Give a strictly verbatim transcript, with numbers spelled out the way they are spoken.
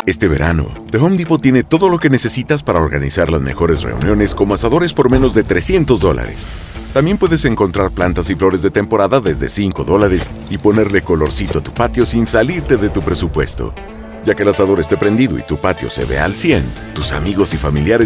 Este verano, The Home Depot tiene todo lo que necesitas para organizar las mejores reuniones como asadores por menos de trescientos dólares. También puedes encontrar plantas y flores de temporada desde cinco dólares y ponerle colorcito a tu patio sin salirte de tu presupuesto. Ya que el asador esté prendido y tu patio se ve al cien, tus amigos y familiares